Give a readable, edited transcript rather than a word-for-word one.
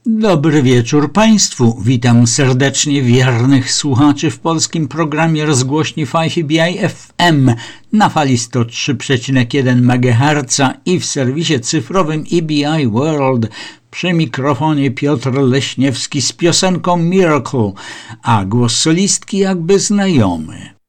Dobry wieczór Państwu. Witam serdecznie wiernych słuchaczy w polskim programie rozgłośni FIBI FM na fali 103,1 MHz i w serwisie cyfrowym EBI World. Przy mikrofonie Piotr Leśniewski z piosenką Miracle, a głos solistki jakby znajomy.